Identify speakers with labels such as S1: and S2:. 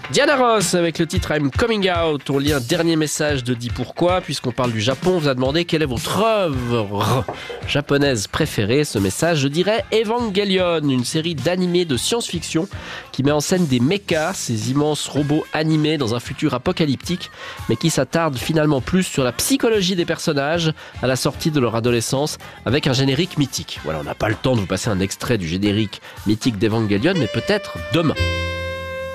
S1: Diana Ross avec le titre I'm Coming Out. On lit un dernier message de Dis Pourquoi. Puisqu'on parle du Japon, on vous a demandé quelle est votre œuvre japonaise préférée. Ce message, je dirais Evangelion, une série d'animés de science-fiction qui met en scène des mechas, ces immenses robots animés dans un futur apocalyptique, mais qui s'attarde finalement plus sur la psychologie des personnages à la sortie de leur adolescence avec un générique mythique. Voilà, on n'a pas le temps de vous passer un extrait du générique mythique d'Evangelion, mais peut-être demain.